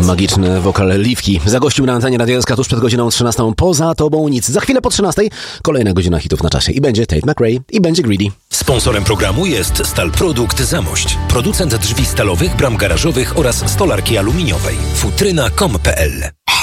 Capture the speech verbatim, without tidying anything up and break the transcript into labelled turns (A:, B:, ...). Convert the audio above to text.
A: Magiczny wokal Liwki zagościł na antenie Radia S K tuż przed godziną trzynastą. Poza tobą nic. Za chwilę po trzynastej kolejna godzina hitów na czasie. I będzie Tate McRae, i będzie Greedy.
B: Sponsorem programu jest Stalprodukt Zamość. Producent drzwi stalowych, bram garażowych oraz stolarki aluminiowej. futryna kropka com kropka pe el.